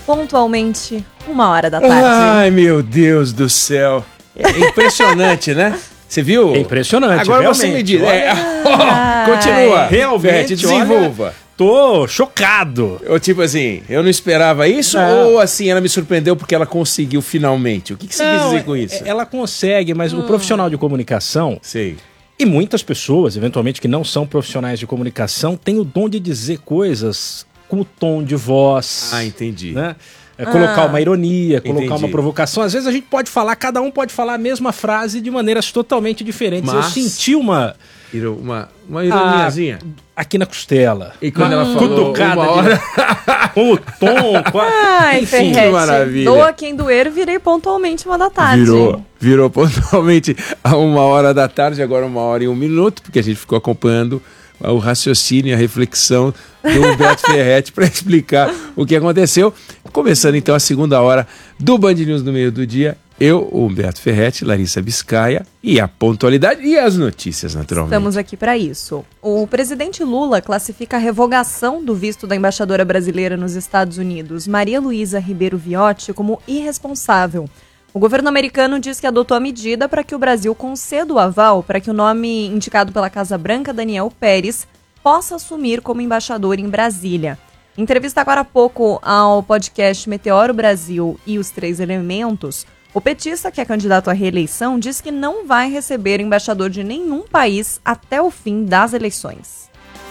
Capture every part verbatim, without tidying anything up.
pontualmente uma hora da tarde. Ai, meu Deus do céu. É impressionante, né? Você viu? É impressionante, Agora realmente. você me diz. É, oh, continua. Realmente, desenvolva. Olha, tô chocado. Eu, tipo assim, eu não esperava isso, não. Ou assim, ela me surpreendeu porque ela conseguiu finalmente? O que, que você não, quis dizer com isso? Ela consegue, mas hum. o profissional de comunicação... Sei. E muitas pessoas, eventualmente, que não são profissionais de comunicação, têm o dom de dizer coisas com o tom de voz. Ah, entendi. Né? É colocar ah, uma ironia, colocar entendi. uma provocação. Às vezes a gente pode falar, cada um pode falar a mesma frase de maneiras totalmente diferentes. Mas... Eu senti uma... Uma, uma ironiazinha. Ah, aqui na costela. E quando uma ela falou cutucada uma hora... de... com o tom. Com a... Ai, Enfim, Ferretti, que maravilha. doa quem doer, virei pontualmente uma da tarde. Virou, virou pontualmente a uma hora da tarde, agora uma hora e um minuto, porque a gente ficou acompanhando o raciocínio e a reflexão do Humberto Ferretti para explicar o que aconteceu. Começando então a segunda hora do Band News no meio do dia. Eu, o Humberto Ferretti, Larissa Biscaia e a pontualidade e as notícias, naturalmente. Estamos aqui para isso. O presidente Lula classifica a revogação do visto da embaixadora brasileira nos Estados Unidos, Maria Luísa Ribeiro Viotti, como irresponsável. O governo americano diz que adotou a medida para que o Brasil conceda o aval para que o nome indicado pela Casa Branca, Daniel Pérez, possa assumir como embaixador em Brasília. Em entrevista agora há pouco ao podcast Meteoro Brasil e os Três Elementos, o petista, que é candidato à reeleição, diz que não vai receber embaixador de nenhum país até o fim das eleições.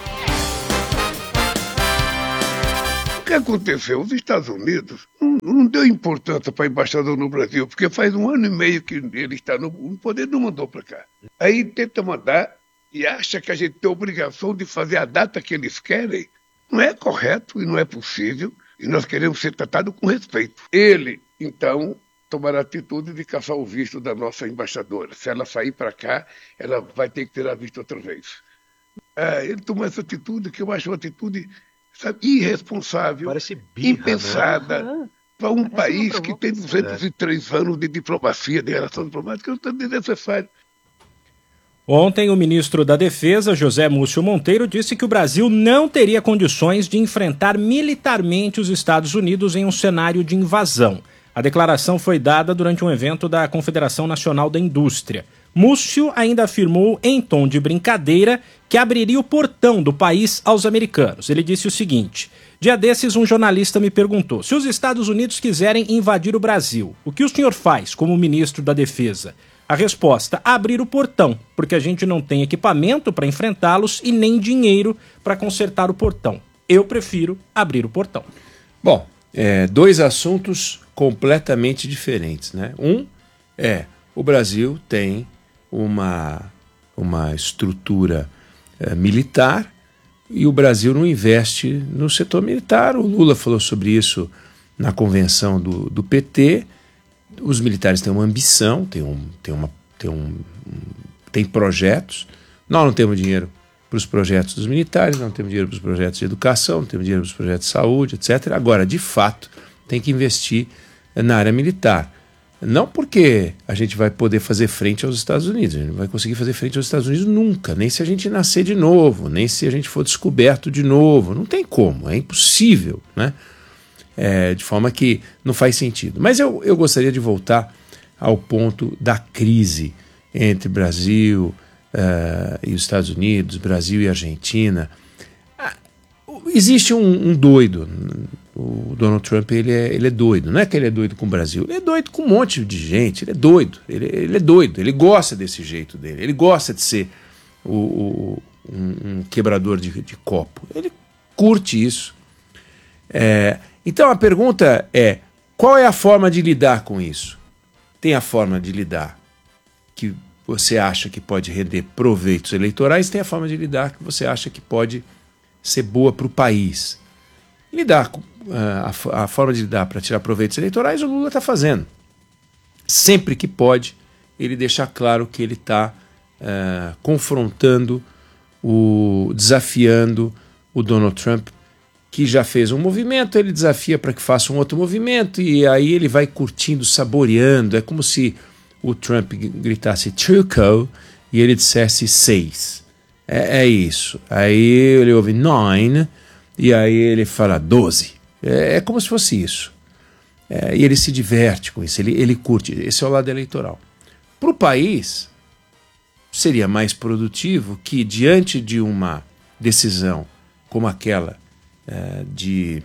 O que aconteceu? Os Estados Unidos não, não deu importância para embaixador no Brasil, porque faz um ano e meio que ele está no, no poder, não mandou para cá. Aí tenta mandar e acha que a gente tem a obrigação de fazer a data que eles querem. Não é correto e não é possível, e nós queremos ser tratados com respeito. Ele, então... tomar a atitude de caçar o visto da nossa embaixadora. Se ela sair para cá, ela vai ter que tirar visto outra vez. É, ele tomou essa atitude que eu acho uma atitude, sabe, irresponsável, birra, impensada, né? para um país que tem duzentos e três anos de diplomacia, de relação diplomática, não é desnecessário. Ontem, o ministro da Defesa, José Múcio Monteiro, disse que o Brasil não teria condições de enfrentar militarmente os Estados Unidos em um cenário de invasão. A declaração foi dada durante um evento da Confederação Nacional da Indústria. Múcio ainda afirmou, em tom de brincadeira, que abriria o portão do país aos americanos. Ele disse o seguinte: dia desses, um jornalista me perguntou: se os Estados Unidos quiserem invadir o Brasil, o que o senhor faz como ministro da Defesa? A resposta: abrir o portão, porque a gente não tem equipamento para enfrentá-los e nem dinheiro para consertar o portão. Eu prefiro abrir o portão. Bom, é, dois assuntos completamente diferentes, né? Um é, o Brasil tem uma, uma estrutura é, militar e o Brasil não investe no setor militar. O Lula falou sobre isso na convenção do, do P T. Os militares têm uma ambição, têm, um, têm, uma, têm, um, têm projetos. Nós não temos dinheiro para os projetos dos militares, não temos dinheiro para os projetos de educação, não temos dinheiro para os projetos de saúde, etcétera. Agora, de fato, tem que investir na área militar. Não porque a gente vai poder fazer frente aos Estados Unidos, a gente não vai conseguir fazer frente aos Estados Unidos nunca, nem se a gente nascer de novo, nem se a gente for descoberto de novo, não tem como, é impossível, né? É, de forma que não faz sentido. Mas eu, eu gostaria de voltar ao ponto da crise entre Brasil uh, e os Estados Unidos, Brasil e Argentina. Existe um, um doido. O Donald Trump ele é, ele é doido. Não é que ele é doido com o Brasil, ele é doido com um monte de gente. Ele é doido. Ele, ele é doido. Ele gosta desse jeito dele. Ele gosta de ser o, o, um, um quebrador de, de copo. Ele curte isso. É, então a pergunta é: qual é a forma de lidar com isso? Tem a forma de lidar que você acha que pode render proveitos eleitorais, tem a forma de lidar que você acha que pode ser boa para o país. Lidar com uh, a, a forma de lidar para tirar proveitos eleitorais, o Lula está fazendo. Sempre que pode, ele deixa claro que ele está uh, confrontando, o, desafiando o Donald Trump, que já fez um movimento, ele desafia para que faça um outro movimento, e aí ele vai curtindo, saboreando. É como se o Trump gritasse "Truco" e ele dissesse seis. É, é isso. Aí ele ouve nine, e aí ele fala doze. É, é como se fosse isso. É, e ele se diverte com isso, ele, ele curte. Esse é o lado eleitoral. Para o país, seria mais produtivo que, diante de uma decisão como aquela é, de,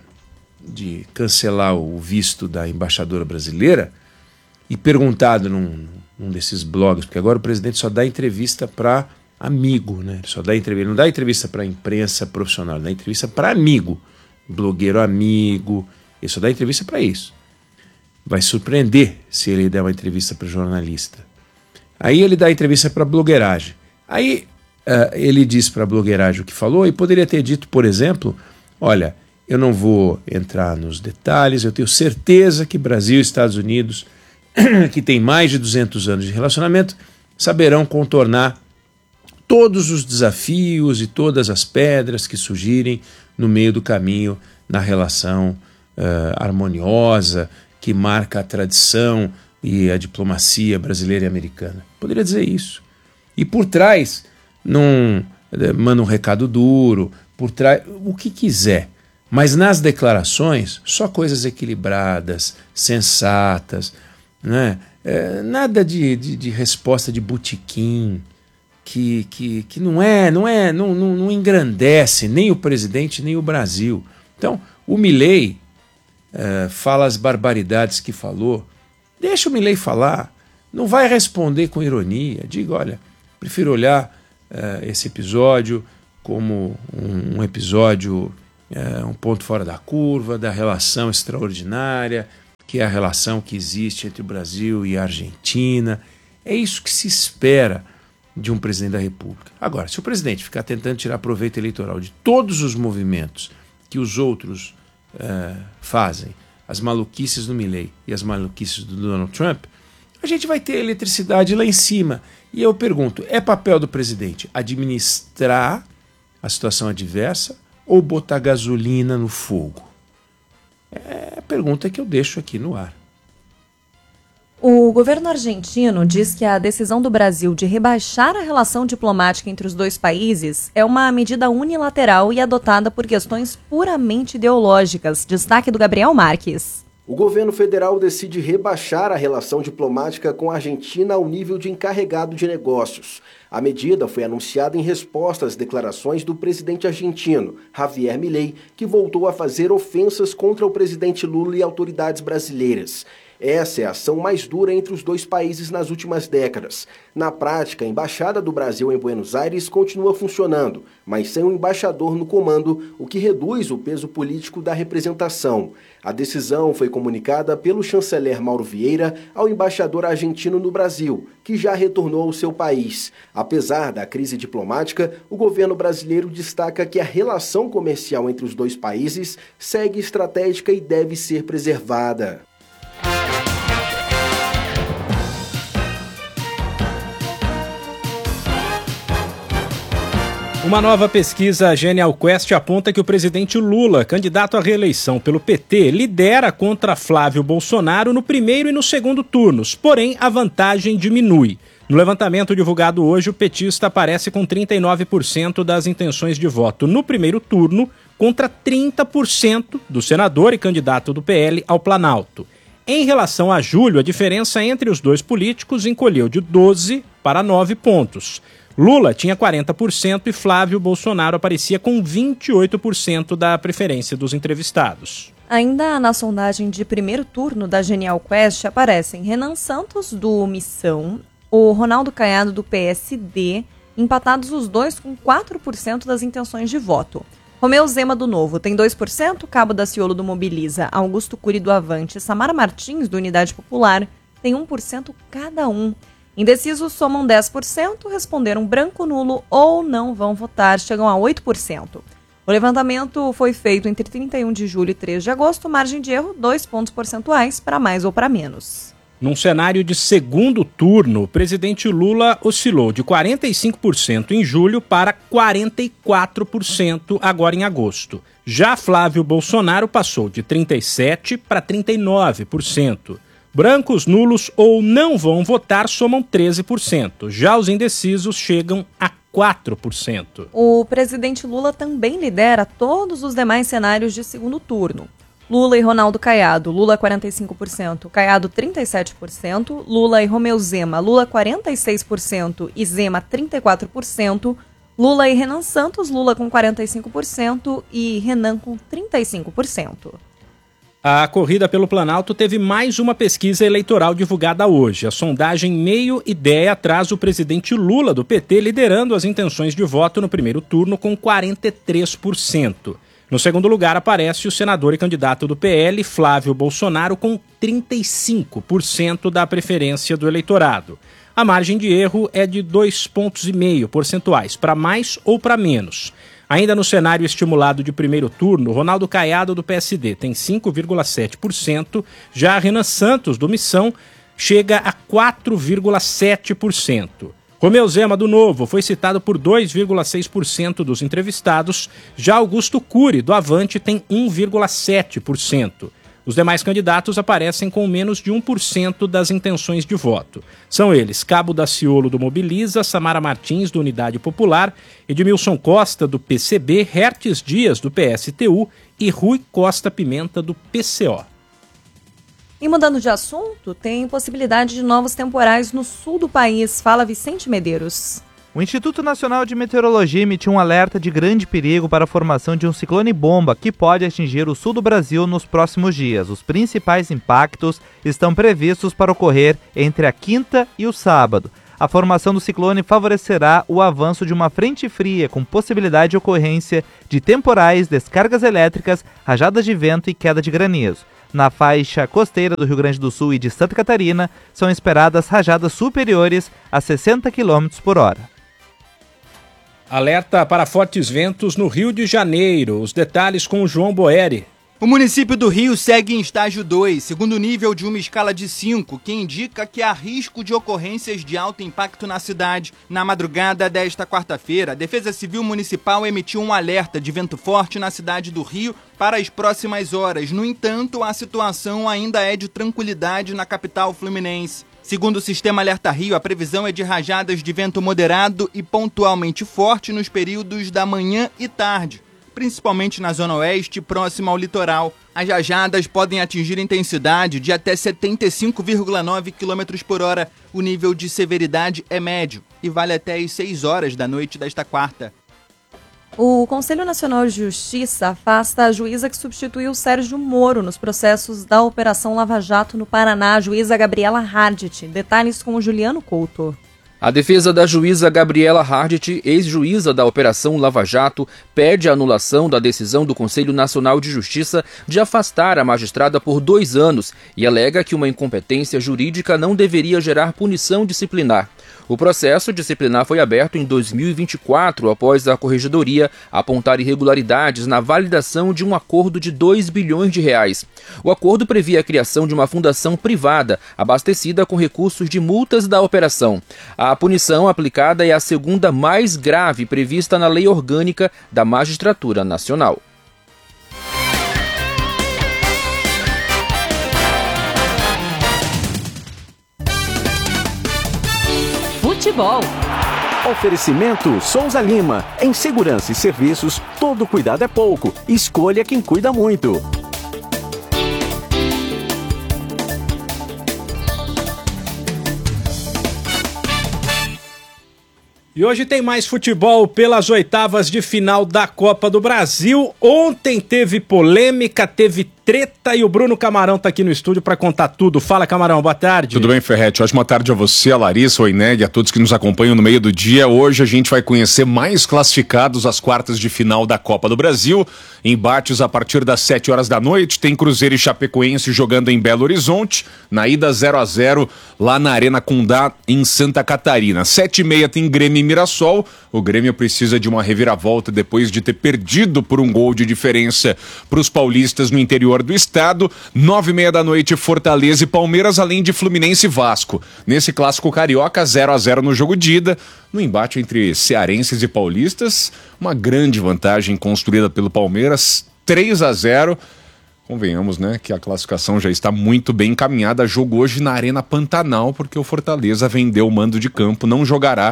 de cancelar o visto da embaixadora brasileira, e perguntado num, num desses blogs, porque agora o presidente só dá entrevista para amigo, né? Ele só dá entrevista, ele não dá entrevista para imprensa profissional, ele dá entrevista para amigo, blogueiro amigo, ele só dá entrevista para isso. Vai surpreender se ele der uma entrevista para jornalista. Aí ele dá entrevista para blogueiragem. Aí uh, ele diz para a blogueiragem o que falou e poderia ter dito, por exemplo, olha, eu não vou entrar nos detalhes, eu tenho certeza que Brasil e Estados Unidos, que tem mais de duzentos anos de relacionamento, saberão contornar todos os desafios e todas as pedras que surgirem no meio do caminho na relação uh, harmoniosa que marca a tradição e a diplomacia brasileira e americana. Poderia dizer isso. E por trás, não manda um recado duro, por trás, o que quiser. Mas nas declarações, só coisas equilibradas, sensatas, né? É, nada de, de, de resposta de botequim, que, que, que não é, não é, não, não, não engrandece nem o presidente nem o Brasil. Então, o Milei é, fala as barbaridades que falou, deixa o Milei falar, não vai responder com ironia, diga, olha, prefiro olhar é, esse episódio como um, um episódio, é, um ponto fora da curva, da relação extraordinária, que é a relação que existe entre o Brasil e a Argentina. É isso que se espera de um presidente da República. Agora, se o presidente ficar tentando tirar proveito eleitoral de todos os movimentos que os outros uh, fazem, as maluquices do Milei e as maluquices do Donald Trump, a gente vai ter eletricidade lá em cima. E eu pergunto, é papel do presidente administrar a situação adversa ou botar gasolina no fogo? É a pergunta que eu deixo aqui no ar. O governo argentino diz que a decisão do Brasil de rebaixar a relação diplomática entre os dois países é uma medida unilateral e adotada por questões puramente ideológicas. Destaque do Gabriel Marques. O governo federal decide rebaixar a relação diplomática com a Argentina ao nível de encarregado de negócios. A medida foi anunciada em resposta às declarações do presidente argentino, Javier Milei, que voltou a fazer ofensas contra o presidente Lula e autoridades brasileiras. Essa é a ação mais dura entre os dois países nas últimas décadas. Na prática, a Embaixada do Brasil em Buenos Aires continua funcionando, mas sem um embaixador no comando, o que reduz o peso político da representação. A decisão foi comunicada pelo chanceler Mauro Vieira ao embaixador argentino no Brasil, que já retornou ao seu país. Apesar da crise diplomática, o governo brasileiro destaca que a relação comercial entre os dois países segue estratégica e deve ser preservada. Uma nova pesquisa Genial Quest aponta que o presidente Lula, candidato à reeleição pelo P T, lidera contra Flávio Bolsonaro no primeiro e no segundo turnos, porém a vantagem diminui. No levantamento divulgado hoje, o petista aparece com trinta e nove por cento das intenções de voto no primeiro turno, contra trinta por cento do senador e candidato do P L ao Planalto. Em relação a julho, a diferença entre os dois políticos encolheu de doze para nove pontos. Lula tinha quarenta por cento e Flávio Bolsonaro aparecia com vinte e oito por cento da preferência dos entrevistados. Ainda na sondagem de primeiro turno da Genial Quest aparecem Renan Santos, do Missão, o Ronaldo Caiado, do P S D, empatados os dois com quatro por cento das intenções de voto. Romeu Zema, do Novo, tem dois por cento, Cabo Daciolo, do Mobiliza, Augusto Cury, do Avante e Samara Martins, do Unidade Popular, tem um por cento cada um. Indecisos somam dez por cento, responderam branco, nulo ou não vão votar, chegam a oito por cento. O levantamento foi feito entre trinta e um de julho e três de agosto, margem de erro dois pontos percentuais para mais ou para menos. Num cenário de segundo turno, o presidente Lula oscilou de quarenta e cinco por cento em julho para quarenta e quatro por cento agora em agosto. Já Flávio Bolsonaro passou de trinta e sete por cento para trinta e nove por cento. Brancos, nulos ou não vão votar somam treze por cento. Já os indecisos chegam a quatro por cento. O presidente Lula também lidera todos os demais cenários de segundo turno. Lula e Ronaldo Caiado, Lula quarenta e cinco por cento, Caiado trinta e sete por cento, Lula e Romeu Zema, Lula quarenta e seis por cento e Zema trinta e quatro por cento, Lula e Renan Santos, Lula com quarenta e cinco por cento e Renan com trinta e cinco por cento. A corrida pelo Planalto teve mais uma pesquisa eleitoral divulgada hoje. A sondagem Meio Ideia traz o presidente Lula do P T liderando as intenções de voto no primeiro turno com quarenta e três por cento. No segundo lugar aparece o senador e candidato do P L, Flávio Bolsonaro, com trinta e cinco por cento da preferência do eleitorado. A margem de erro é de dois pontos e meio percentuais, para mais ou para menos. Ainda no cenário estimulado de primeiro turno, Ronaldo Caiado, do P S D, tem cinco vírgula sete por cento, já Renan Santos, do Missão, chega a quatro vírgula sete por cento. Romeu Zema, do Novo, foi citado por dois vírgula seis por cento dos entrevistados, já Augusto Cury, do Avante, tem um vírgula sete por cento. Os demais candidatos aparecem com menos de um por cento das intenções de voto. São eles Cabo Daciolo, do Mobiliza, Samara Martins, do Unidade Popular, Edmilson Costa, do P C B, Hertes Dias, do P S T U e Rui Costa Pimenta, do P C O. E mudando de assunto, tem possibilidade de novos temporais no sul do país. Fala Vicente Medeiros. O Instituto Nacional de Meteorologia emitiu um alerta de grande perigo para a formação de um ciclone-bomba que pode atingir o sul do Brasil nos próximos dias. Os principais impactos estão previstos para ocorrer entre a quinta e o sábado. A formação do ciclone favorecerá o avanço de uma frente fria com possibilidade de ocorrência de temporais, descargas elétricas, rajadas de vento e queda de granizo. Na faixa costeira do Rio Grande do Sul e de Santa Catarina, são esperadas rajadas superiores a sessenta quilômetros por hora. Alerta para fortes ventos no Rio de Janeiro. Os detalhes com o João Boeri. O município do Rio segue em estágio dois, segundo nível de uma escala de cinco, que indica que há risco de ocorrências de alto impacto na cidade. Na madrugada desta quarta-feira, a Defesa Civil Municipal emitiu um alerta de vento forte na cidade do Rio para as próximas horas. No entanto, a situação ainda é de tranquilidade na capital fluminense. Segundo o Sistema Alerta Rio, a previsão é de rajadas de vento moderado e pontualmente forte nos períodos da manhã e tarde, principalmente na zona oeste, próxima ao litoral. As rajadas podem atingir intensidade de até setenta e cinco vírgula nove quilômetros por hora. O nível de severidade é médio e vale até às seis horas da noite desta quarta. O Conselho Nacional de Justiça afasta a juíza que substituiu Sérgio Moro nos processos da Operação Lava Jato no Paraná, a juíza Gabriela Hardt. Detalhes com o Juliano Couto. A defesa da juíza Gabriela Hardt, ex-juíza da Operação Lava Jato, pede a anulação da decisão do Conselho Nacional de Justiça de afastar a magistrada por dois anos e alega que uma incompetência jurídica não deveria gerar punição disciplinar. O processo disciplinar foi aberto em dois mil e vinte e quatro, após a Corregedoria apontar irregularidades na validação de um acordo de dois bilhões de reais. O acordo previa a criação de uma fundação privada, abastecida com recursos de multas da operação. A punição aplicada é a segunda mais grave prevista na Lei Orgânica da Magistratura Nacional. Futebol. Oferecimento Souza Lima. Em segurança e serviços, todo cuidado é pouco. Escolha quem cuida muito. E hoje tem mais futebol pelas oitavas de final da Copa do Brasil. Ontem teve polêmica, teve treta e o Bruno Camarão tá aqui no estúdio para contar tudo. Fala, Camarão, boa tarde. Tudo bem, Ferretti? Ótima tarde a você, a Larissa, o Ineg, a todos que nos acompanham no meio do dia. Hoje a gente vai conhecer mais classificados às quartas de final da Copa do Brasil. Embates a partir das sete horas da noite. Tem Cruzeiro e Chapecoense jogando em Belo Horizonte. Na ida zero a zero lá na Arena Condá, em Santa Catarina. sete e meia tem Grêmio e Mirassol. O Grêmio precisa de uma reviravolta depois de ter perdido por um gol de diferença para os paulistas no interior do estado. Nove e meia da noite, Fortaleza e Palmeiras, além de Fluminense e Vasco. Nesse clássico carioca, zero a zero no jogo de ida. No embate entre cearenses e paulistas, uma grande vantagem construída pelo Palmeiras, três a zero. Convenhamos, né, que a classificação já está muito bem encaminhada. Jogo hoje na Arena Pantanal, porque o Fortaleza vendeu o mando de campo, não jogará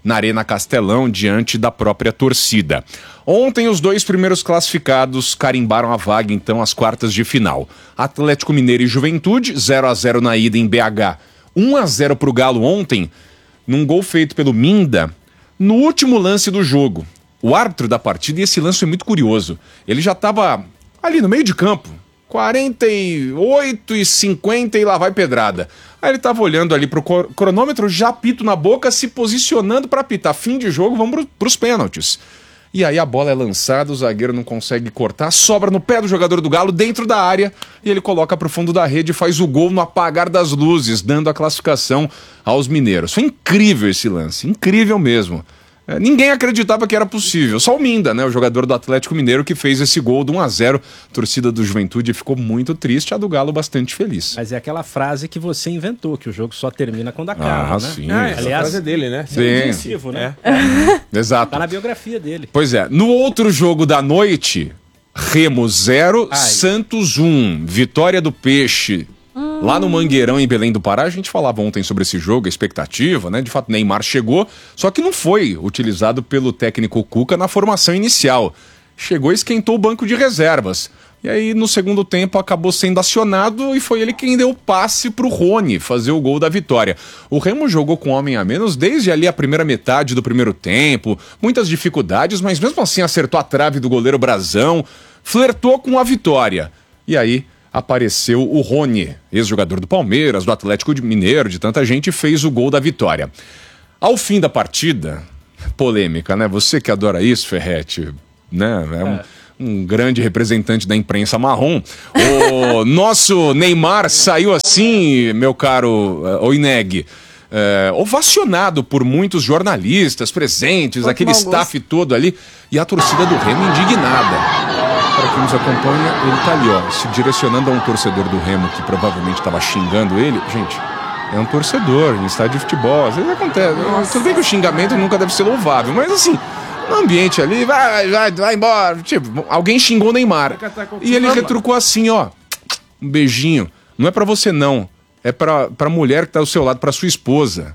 na Arena Castelão, diante da própria torcida. Ontem, os dois primeiros classificados carimbaram a vaga, então, às quartas de final. Atlético Mineiro e Juventude, zero a zero na ida em B H, um a zero para o Galo ontem, num gol feito pelo Minda, no último lance do jogo. O árbitro da partida, e esse lance é muito curioso, ele já estava ali no meio de campo, quarenta e oito e cinquenta e lá vai pedrada. Aí ele estava olhando ali pro cronômetro, já apito na boca, se posicionando para apitar. Fim de jogo, vamos para os pênaltis. E aí a bola é lançada, o zagueiro não consegue cortar, sobra no pé do jogador do Galo, dentro da área, e ele coloca para o fundo da rede e faz o gol no apagar das luzes, dando a classificação aos mineiros. Foi incrível esse lance, incrível mesmo. É, ninguém acreditava que era possível, só o Minda, né, o jogador do Atlético Mineiro, que fez esse gol do um a zero. A torcida do Juventude ficou muito triste, a do Galo bastante feliz. Mas é aquela frase que você inventou, que o jogo só termina quando acaba, ah, né? Sim. Ah, essa Aliás, frase é dele, né? Sim. É ofensivo, né? É. Exato. Tá na biografia dele. Pois é. No outro jogo da noite, Remo zero, Ai. Santos um. Vitória do Peixe. Lá no Mangueirão, em Belém do Pará, a gente falava ontem sobre esse jogo, a expectativa, né? De fato, Neymar chegou, só que não foi utilizado pelo técnico Cuca na formação inicial. Chegou e esquentou o banco de reservas. E aí, no segundo tempo, acabou sendo acionado e foi ele quem deu o passe pro Rony fazer o gol da vitória. O Remo jogou com homem a menos desde ali a primeira metade do primeiro tempo, muitas dificuldades, mas mesmo assim acertou a trave do goleiro Brazão, flertou com a vitória. E aí apareceu o Rony, ex-jogador do Palmeiras, do Atlético Mineiro, de tanta gente, fez o gol da vitória. Ao fim da partida, polêmica, né? Você que adora isso, Ferretti, né? É um, é. um grande representante da imprensa marrom. O nosso Neymar saiu assim, meu caro uh, Oineg, uh, ovacionado por muitos jornalistas presentes, Pode aquele staff todo ali, e a torcida do Remo indignada. Para quem nos acompanha, ele tá ali, ó, se direcionando a um torcedor do Remo que provavelmente estava xingando ele. Gente, é um torcedor em estádio de futebol, às vezes acontece. Nossa. Tudo bem que o xingamento nunca deve ser louvável, mas assim, no ambiente ali, vai, vai, vai embora. Tipo, alguém xingou o Neymar. E ele retrucou assim, ó, um beijinho. Não é para você não, é pra, pra mulher que tá ao seu lado, pra sua esposa.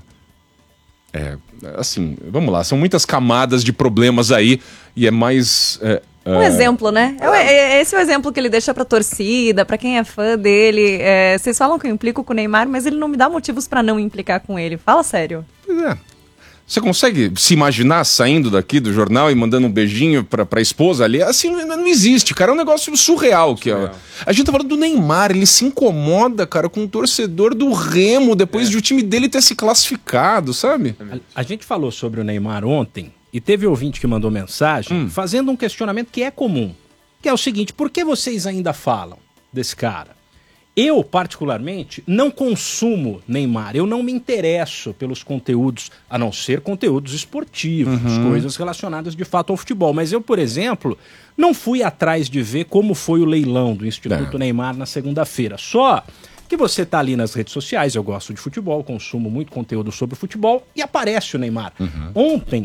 É, assim, vamos lá, são muitas camadas de problemas aí e é mais... É, Um é... exemplo, né? É, é, esse é o exemplo que ele deixa pra torcida, pra quem é fã dele. É, vocês falam que eu implico com o Neymar, mas ele não me dá motivos pra não implicar com ele. Fala sério. Pois é. Você consegue se imaginar saindo daqui do jornal e mandando um beijinho pra, pra esposa ali? Assim, não existe, cara. É um negócio surreal. Que, surreal. Ó, a gente tá falando do Neymar, ele se incomoda, cara, com o torcedor do Remo depois é. de o time dele ter se classificado, sabe? A, a gente falou sobre o Neymar ontem. E teve ouvinte que mandou mensagem hum. fazendo um questionamento que é comum. Que é o seguinte, por que vocês ainda falam desse cara? Eu, particularmente, não consumo Neymar. Eu não me interesso pelos conteúdos, a não ser conteúdos esportivos, uhum. coisas relacionadas de fato ao futebol. Mas eu, por exemplo, não fui atrás de ver como foi o leilão do Instituto é. Neymar na segunda-feira. Só que você tá ali nas redes sociais, eu gosto de futebol, consumo muito conteúdo sobre futebol, e aparece o Neymar. Uhum. Ontem...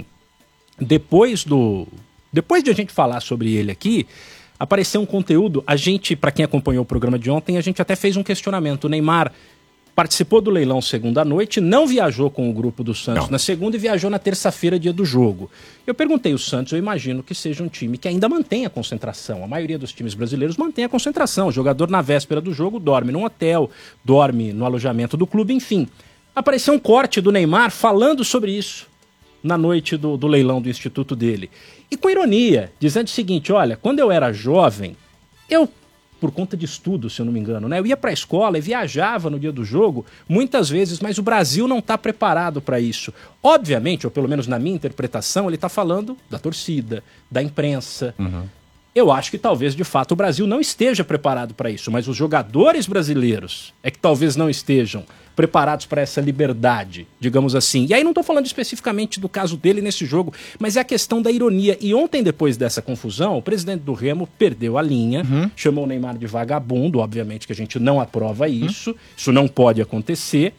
Depois do. Depois de a gente falar sobre ele aqui, apareceu um conteúdo. A gente, para quem acompanhou o programa de ontem, a gente até fez um questionamento. O Neymar participou do leilão segunda noite, não viajou com o grupo do Santos não. na segunda e viajou na terça-feira, dia do jogo. Eu perguntei o Santos, eu imagino que seja um time que ainda mantém a concentração. A maioria dos times brasileiros mantém a concentração. O jogador, na véspera do jogo, dorme num hotel, dorme no alojamento do clube, enfim. Apareceu um corte do Neymar falando sobre isso na noite do, do leilão do instituto dele. E com ironia, dizendo o seguinte, olha, quando eu era jovem, eu, por conta de estudo, se eu não me engano, né, eu ia para a escola e viajava no dia do jogo, muitas vezes, mas o Brasil não está preparado para isso. Obviamente, ou pelo menos na minha interpretação, ele está falando da torcida, da imprensa. Uhum. Eu acho que talvez, de fato, o Brasil não esteja preparado para isso, mas os jogadores brasileiros é que talvez não estejam preparados para essa liberdade, digamos assim. E aí não estou falando especificamente do caso dele nesse jogo, mas é a questão da ironia. E ontem, depois dessa confusão, o presidente do Remo perdeu a linha, uhum. chamou o Neymar de vagabundo, obviamente que a gente não aprova isso, uhum. isso não pode acontecer,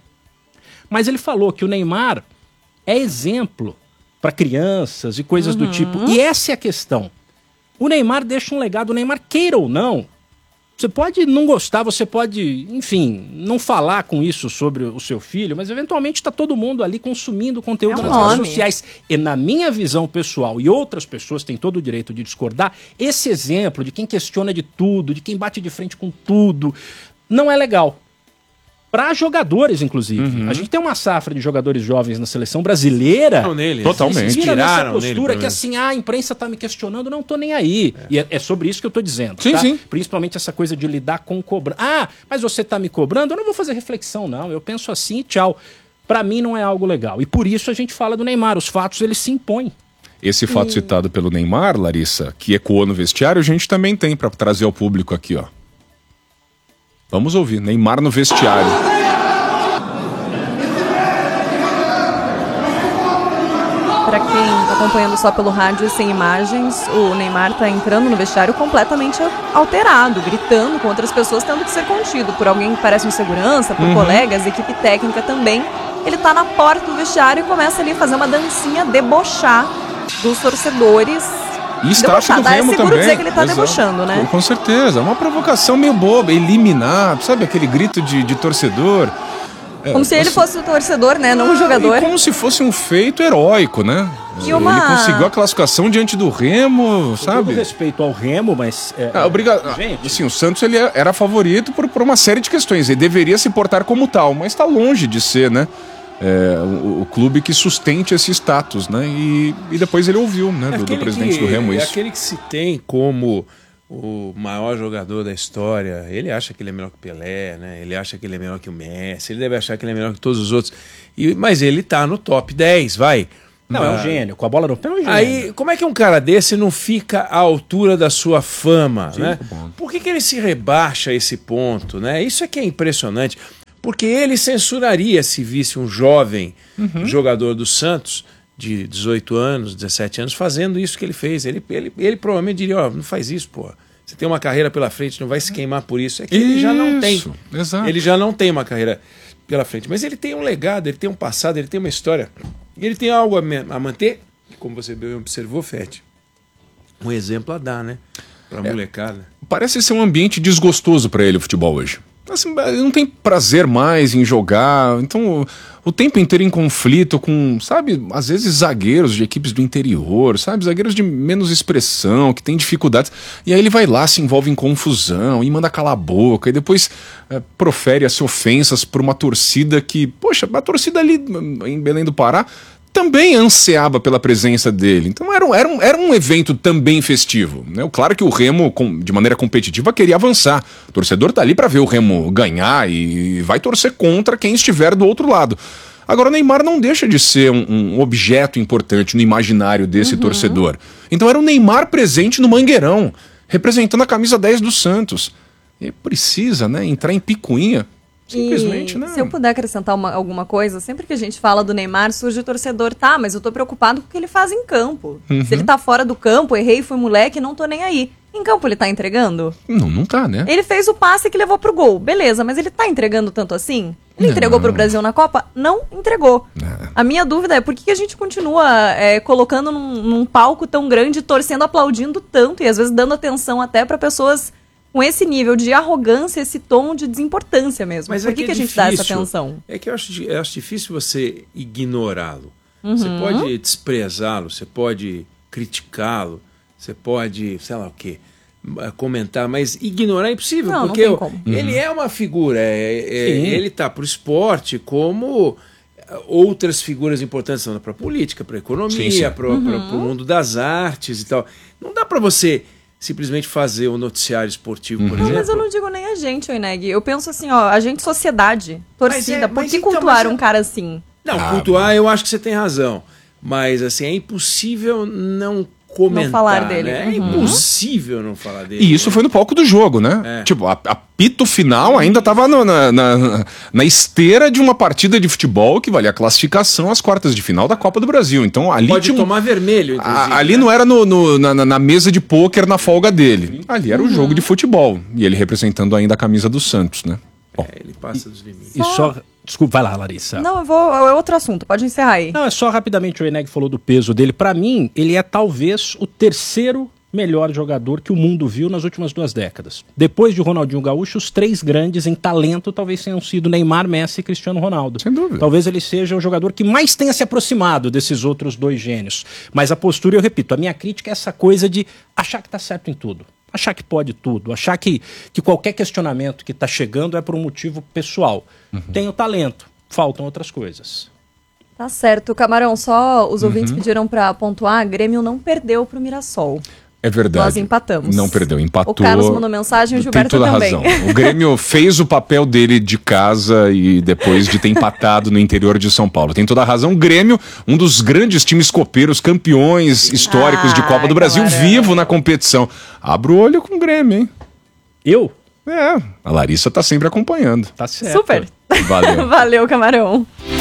mas ele falou que o Neymar é exemplo para crianças e coisas uhum. do tipo. E essa é a questão. O Neymar deixa um legado, o Neymar, queira ou não, Você pode não gostar, você pode, enfim, não falar com isso sobre o seu filho, mas eventualmente está todo mundo ali consumindo conteúdo É um nas redes nome. sociais. E na minha visão pessoal, e outras pessoas têm todo o direito de discordar, esse exemplo de quem questiona de tudo, de quem bate de frente com tudo, não é legal. Para jogadores, inclusive. Uhum. A gente tem uma safra de jogadores jovens na seleção brasileira. Não, nele, Totalmente. Eles viram nessa Inspiraram postura nele, que pelo assim, ah, a imprensa tá me questionando, não tô nem aí. É. E é, é sobre isso que eu tô dizendo. Sim, tá? sim. Principalmente essa coisa de lidar com cobrança. Ah, mas você tá me cobrando? Eu não vou fazer reflexão, não. Eu penso assim e tchau. Para mim não é algo legal. E por isso a gente fala do Neymar. Os fatos, eles se impõem. Esse fato citado pelo Neymar, Larissa, que ecoou no vestiário, a gente também tem para trazer ao público aqui, ó. Vamos ouvir. Neymar no vestiário. Para quem está acompanhando só pelo rádio e sem imagens, o Neymar está entrando no vestiário completamente alterado, gritando com outras pessoas, tendo que ser contido por alguém que parece um segurança, por Uhum. colegas, equipe técnica também. Ele está na porta do vestiário e começa ali a fazer uma dancinha, debochar dos torcedores. E estácio do Debochar, tá? É Remo seguro também. dizer que ele está Exato. debochando, né? Com, com certeza. É uma provocação meio boba. Eliminar, sabe aquele grito de, de torcedor? É, Como se ele assim, fosse o torcedor, né? Não o jogador. E como se fosse um feito heróico, né? E uma- Ele conseguiu a classificação diante do Remo, Com todo sabe? respeito ao Remo, mas... É, Ah, obriga... Gente. Assim, o Santos ele era favorito por, por uma série de questões. Ele deveria se portar como tal, mas está longe de ser, né? É, o, o clube que sustente esse status, né? E, e depois ele ouviu, né? Do, do aquele presidente que- do Remo é isso. aquele que se tem como o maior jogador da história. Ele acha que ele é melhor que o Pelé, né? Ele acha que ele é melhor que o Messi. Ele deve achar que ele é melhor que todos os outros. E, mas ele tá no top dez, vai. Não, é um Mas- gênio. Com a bola no pé é um gênio. Aí, como é que um cara desse não fica à altura da sua fama, Sim, né? tá bom. Por que, que ele se rebaixa a esse ponto, né? Isso é que é impressionante. Porque ele censuraria se visse um jovem Uhum. jogador do Santos, de dezoito anos, dezessete anos, fazendo isso que ele fez. Ele, ele, ele provavelmente diria, ó, não faz isso, pô. Você tem uma carreira pela frente, não vai se queimar por isso. É que ele já não tem. Isso, exato. Ele já não tem uma carreira pela frente. Mas ele tem um legado, ele tem um passado, ele tem uma história. Ele tem algo a, me- a manter, como você bem observou, Fete. Um exemplo a dar, né? Pra molecada. Parece ser um ambiente desgostoso para ele o futebol hoje. Assim, ele não tem prazer mais em jogar, então o, o tempo inteiro em conflito com, sabe, às vezes zagueiros de equipes do interior, sabe, zagueiros de menos expressão, que têm dificuldades, e aí ele vai lá, se envolve em confusão e manda calar a boca, e depois é, profere as ofensas por uma torcida que, poxa, a torcida ali em Belém do Pará também ansiava pela presença dele. Então era um, era um, era um evento também festivo, né? Claro que o Remo, com, de maneira competitiva, queria avançar. O torcedor tá ali para ver o Remo ganhar e vai torcer contra quem estiver do outro lado. Agora o Neymar não deixa de ser um, um objeto importante no imaginário desse Uhum. torcedor. Então era o Neymar presente no Mangueirão, representando a camisa dez do Santos. E precisa, né, entrar em picuinha. Simplesmente, E, né? se eu puder acrescentar uma- alguma coisa, sempre que a gente fala do Neymar, surge o torcedor, tá, mas eu tô preocupado com o que ele faz em campo. Uhum. Se ele tá fora do campo, errei, fui moleque, não tô nem aí. Em campo ele tá entregando? Não, não tá, né? Ele fez o passe que levou pro gol, beleza, mas ele tá entregando tanto assim? Ele Não. entregou pro Brasil na Copa? Não entregou. A minha dúvida é por que que a gente continua é, colocando num, num palco tão grande, torcendo, aplaudindo tanto e às vezes dando atenção até pra pessoas com esse nível de arrogância, esse tom de desimportância mesmo. Mas por é que, que que é a gente dá essa difícil. atenção? É que eu acho, di- eu acho difícil você ignorá-lo. Uhum. Você pode desprezá-lo, você pode criticá-lo, você pode, sei lá o quê, m- comentar, mas ignorar é impossível, Não, não porque tem eu- como. ele é uma figura, é- é- Sim. ele está para o esporte como eh, outras figuras importantes para a política, para a Sim, economia, sim. para o Uhum. mundo das artes e tal. Não dá para você simplesmente fazer um noticiário esportivo, por Não, exemplo. mas eu não digo nem a gente, Oineg. Eu penso assim, ó, a gente, sociedade, torcida, Mas é- por mas que então, cultuar mas é- um cara assim? Não, Ah, cultuar eu acho que você tem razão. Mas assim, é impossível não comentar. Não falar dele. Né? É Uhum. impossível não falar dele. E isso né? foi no palco do jogo, né? É. Tipo, a, apito final ainda tava no- na, na, na esteira de uma partida de futebol que valia a classificação às quartas de final da Copa do Brasil. Então ali Pode tinha um- tomar vermelho, inclusive. a- ali né? não era no, no- na, na- na mesa de pôquer na folga dele. Ali era o jogo de futebol. E ele representando ainda a camisa do Santos, né? Bom, É, ele passa dos limites. E só... Desculpa, vai lá, Larissa. Não, eu vou. É outro assunto, pode encerrar aí. Não, é só rapidamente, o Eneg falou do peso dele. Pra mim, ele é talvez o terceiro melhor jogador que o mundo viu nas últimas duas décadas. Depois de Ronaldinho Gaúcho, os três grandes em talento talvez tenham sido Neymar, Messi e Cristiano Ronaldo. Sem dúvida. Talvez ele seja o jogador que mais tenha se aproximado desses outros dois gênios. Mas a postura, eu repito, a minha crítica é essa coisa de achar que tá certo em tudo. Achar que pode tudo. Achar que, que qualquer questionamento que tá chegando é por um motivo pessoal. Uhum. Tem o talento, faltam outras coisas. Tá certo. Camarão, só os ouvintes Uhum. pediram pra pontuar, Grêmio não perdeu pro Mirassol. É verdade. Nós empatamos. Não perdeu, empatou. O Carlos mandou mensagem, o Gilberto Tem toda também. a razão. O Grêmio fez o papel dele de casa e depois de ter empatado no interior de São Paulo. Tem toda a razão. O Grêmio, um dos grandes times copeiros, campeões históricos Ah, de Copa do Brasil, Camarão. vivo na competição. Abra o olho com o Grêmio, hein? Eu? É, a Larissa tá sempre acompanhando. Tá certo. Super. Valeu. Valeu, Camarão.